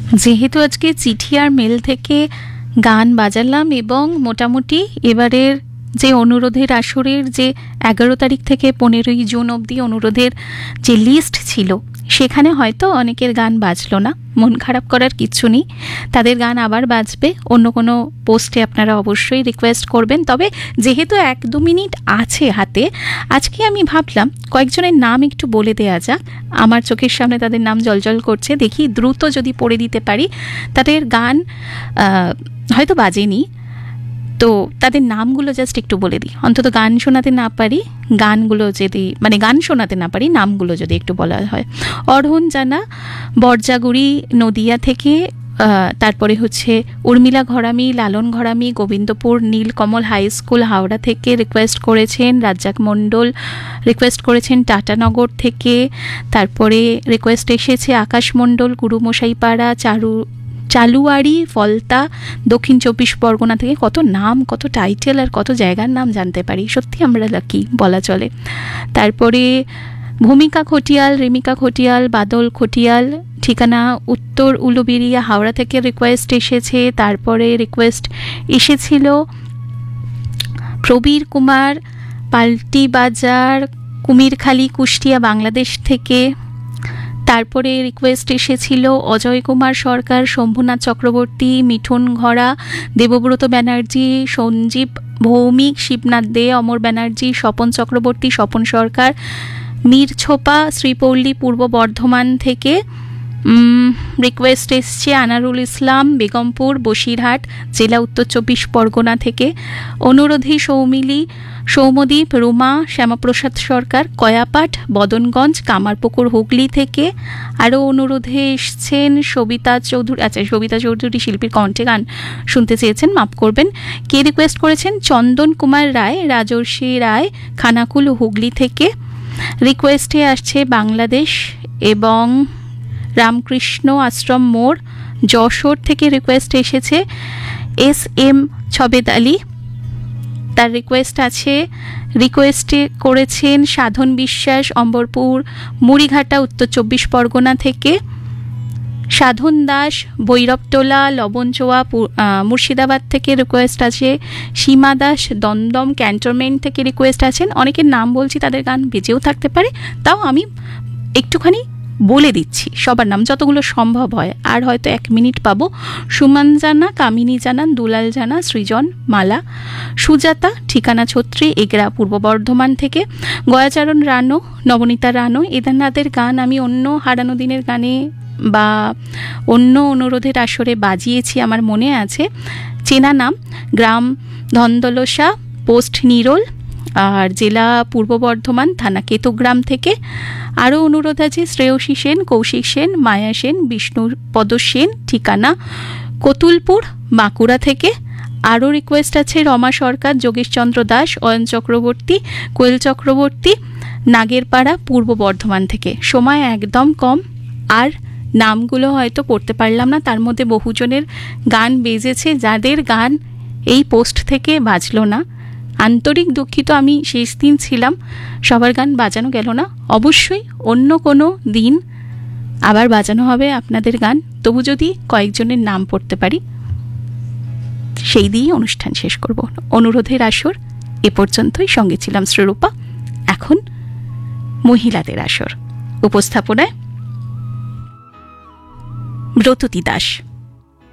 যেহেতু আজকে চিঠি আর মেল থেকে গান বাজালাম এবং মোটামুটি এবারের যে অনুরোধের আসরের যে 11 তারিখ থেকে 15ই জুন অবধি অনুরোধের যে লিস্ট ছিল সেখানে হয়তো অনেকের গান বাজলো না, মন খারাপ করার কিচ্ছু নেই। তাদের গান আবার বাজবে অন্য কোনো পোস্টে, আপনারা অবশ্যই রিকোয়েস্ট করবেন। তবে যেহেতু 1-2 মিনিট আছে হাতে, আজকে আমি ভাবলাম কয়েকজনের নাম একটু বলে দেয়া যাক। আমার চোখের সামনে তাদের নাম জলজল করছে, দেখি দ্রুত যদি পড়ে দিতে পারি। তাদের গান হয়তো বাজেনি, তো তাদের নামগুলো জাস্ট একটু বলে দিই, অন্তত গান শোনাতে না পারি, গানগুলো যদি মানে গান শোনাতে না পারি, নামগুলো যদি একটু বলা হয়। অর্হন জানা বরজাগুড়ি নদিয়া থেকে, তারপরে হচ্ছে উর্মিলা ঘরামি, লালন ঘরামি গোবিন্দপুর নীলকমল হাই স্কুল হাওড়া থেকে রিকোয়েস্ট করেছেন। রাজ্জাক মণ্ডল রিকোয়েস্ট করেছেন টাটানগর থেকে। তারপরে রিকোয়েস্ট এসেছে আকাশ মণ্ডল গুরুমশাইপাড়া চালুয়ারি ফলতা দক্ষিণ 24 পরগনা থেকে। কত নাম, কত টাইটেল আর কত জায়গার নাম জানতে পারি, সত্যি আমরা লাকি বলা চলে। তারপরে ভূমিকা খটিয়াল, রেমিকা খটিয়াল, বাদল খটিয়াল, ঠিকানা উত্তর উলুবেড়িয়া হাওড়া থেকে রিকোয়েস্ট এসেছে। তারপরে রিকোয়েস্ট এসেছিল প্রবীর কুমার পাল্টি বাজার কুমিরখালী কুষ্টিয়া বাংলাদেশ থেকে। তারপরে রিকোয়েস্ট এসেছিল অজয় কুমার সরকার, শম্ভুনাথ চক্রবর্তী, মিঠুন ঘরা, দেবব্রত ব্যানার্জি, সঞ্জীব ভৌমিক, শিবনাথ দে, অমর ব্যানার্জি, স্বপন চক্রবর্তী, স্বপন সরকার, মীর ছোপা শ্রীপল্লী পূর্ব বর্ধমান থেকে। রিকোয়েস্ট এসছে আনারুল ইসলাম বেগমপুর বসিরহাট জেলা উত্তর 24 পরগনা থেকে। অনুরোধী সৌমদীপ রুমা শ্যামাপ্রসাদ সরকার কয়াপাট বদনগঞ্জ কামারপুকুর হুগলি থেকে। আরও অনুরোধে এসছেন সবিতা চৌধুরী, সবিতা চৌধুরী শিল্পীর কণ্ঠে গান শুনতে চেয়েছেন, মাফ করবেন। কে রিকোয়েস্ট করেছেন চন্দন কুমার রায়, রাজর্ষি রায় খানাকুল হুগলি থেকে। রিকোয়েস্টে আসছে বাংলাদেশ এবং রামকৃষ্ণ আশ্রম মোড় যশোর থেকে রিকোয়েস্ট এসেছে SM ছবেদ আলী, তার রিকোয়েস্ট আছে। রিকোয়েস্টে করেছেন সাধন বিশ্বাস অম্বরপুর মুড়িঘাটা উত্তর 24 পরগনা থেকে। সাধন দাস ভৈরবটোলা লবণচোয়া মুর্শিদাবাদ থেকে রিকোয়েস্ট আছে। সীমা দাস দমদম ক্যান্টনমেন্ট থেকে রিকোয়েস্ট আছেন। অনেকের নাম বলছি, তাদের গান বেজেও থাকতে পারে, তাও আমি একটুখানি বলে দিচ্ছি সবার নাম যতগুলো সম্ভব হয়, আর হয়তো 1 মিনিট পাবো। সুমন জানা, কামিনী জানান, দুলাল জানা, সৃজন মালা, সুজাতা, ঠিকানা ছত্রী এগরা পূর্ব বর্ধমান থেকে। গয়াচরণ রানো, নবনীতা রানো, এদের গান আমি অন্য হারানো দিনের গানে বা অন্য অনুরোধের আসরে বাজিয়েছি, আমার মনে আছে। চেনা নাম গ্রাম ধন্দলসা পোস্ট নিরোল আর জেলা পূর্ব বর্ধমান থানা কেতুগ্রাম থেকে। আরও অনুরোধ আছে শ্রেয়সী সেন, কৌশিক সেন, মায়া সেন, বিষ্ণুপদ সেন, ঠিকানা কতুলপুর বাঁকুড়া থেকে। আরও রিকোয়েস্ট আছে রমা সরকার, যোগেশচন্দ্র দাস, অয়ন চক্রবর্তী, কোয়েল চক্রবর্তী, নাগেরপাড়া পূর্ব বর্ধমান থেকে। সময় একদম কম, আর নামগুলো হয়তো পড়তে পারলাম না, তার মধ্যে বহুজনের গান বেজেছে যাদের গান এই পোস্ট থেকে বাজলো না। আন্তরিক দুঃখিত, আমি শেষ দিন ছিলাম, সবার গান বাজানো গেল না। অবশ্যই অন্য কোনো দিন আবার বাজানো হবে আপনাদের গান, তবু যদি কয়েকজনের নাম পড়তে পারি সেই দিয়েই অনুষ্ঠান শেষ করব। অনুরোধের আসর এ পর্যন্তই, সঙ্গে ছিলাম শ্রীরূপা। এখন মহিলাদের আসর, উপস্থাপনায় ব্রততী দাস।